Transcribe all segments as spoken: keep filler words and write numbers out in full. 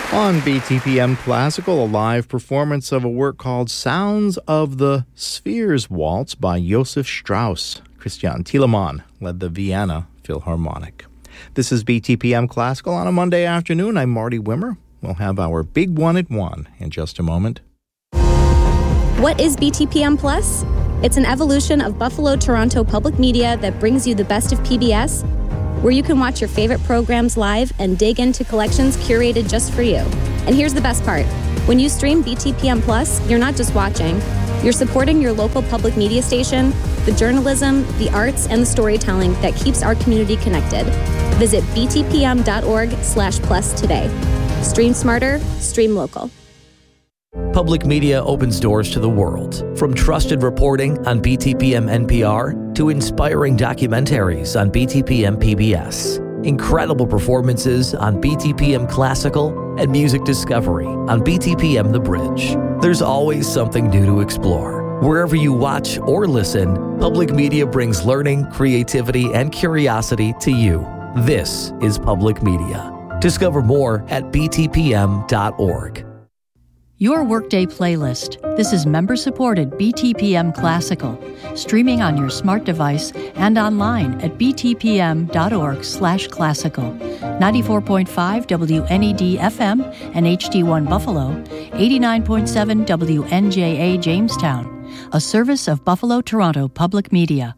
On B T P M Classical, a live performance of a work called Sounds of the Spheres Waltz by Josef Strauss. Christian Thielemann led the Vienna Philharmonic. This is B T P M Classical on a Monday afternoon. I'm Marty Wimmer. We'll have our Big One at One in just a moment. What is B T P M Plus? It's an evolution of Buffalo Toronto Public Media that brings you the best of P B S, where you can watch your favorite programs live and dig into collections curated just for you. And here's the best part. When you stream B T P M Plus, you're not just watching. You're supporting your local public media station, the journalism, the arts, and the storytelling that keeps our community connected. Visit btpm.org slash plus today. Stream smarter, stream local. Public media opens doors to the world. From trusted reporting on B T P M N P R to inspiring documentaries on B T P M P B S. Incredible performances on B T P M Classical and music discovery on B T P M The Bridge. There's always something new to explore. Wherever you watch or listen, public media brings learning, creativity, and curiosity to you. This is public media. Discover more at b t p m dot org. Your Workday playlist. This is member-supported B T P M Classical, streaming on your smart device and online at btpm.org slash classical. ninety-four point five W N E D F M and H D one Buffalo, eighty-nine point seven W N J A Jamestown, a service of Buffalo Toronto Public Media.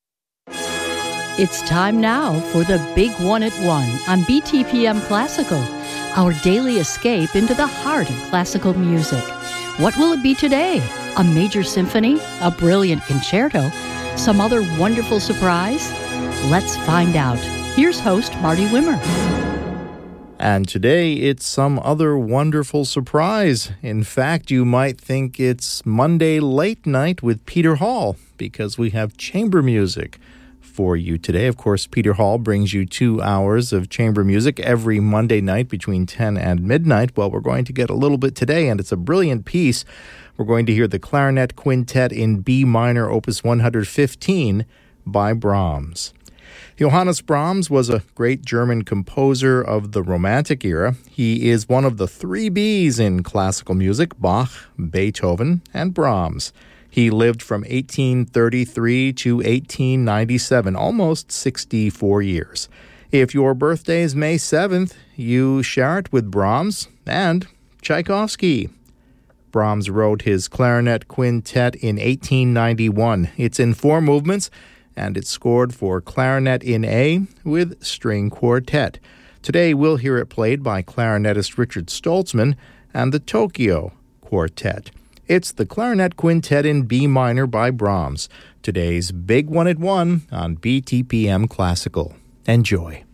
It's time now for the Big One at One on B T P M Classical, our daily escape into the heart of classical music. What will it be today? A major symphony? A brilliant concerto? Some other wonderful surprise? Let's find out. Here's host Marty Wimmer. And today it's some other wonderful surprise. In fact, you might think it's Monday late night with Peter Hall, because we have chamber music for you today. Of course, Peter Hall brings you two hours of chamber music every Monday night between ten and midnight. Well, we're going to get a little bit today, and it's a brilliant piece. We're going to hear the Clarinet Quintet in B minor, opus one hundred fifteen by Brahms. Johannes Brahms was a great German composer of the Romantic era. He is one of the three Bs in classical music: Bach, Beethoven, and Brahms. He lived from eighteen thirty-three to eighteen ninety-seven, almost sixty-four years. If your birthday is May seventh, you share it with Brahms and Tchaikovsky. Brahms wrote his Clarinet Quintet in eighteen ninety-one. It's in four movements, and it's scored for clarinet in A with string quartet. Today we'll hear it played by clarinetist Richard Stoltzman and the Tokyo Quartet. It's the Clarinet Quintet in B minor by Brahms. Today's Big One at One on B T P M Classical. Enjoy.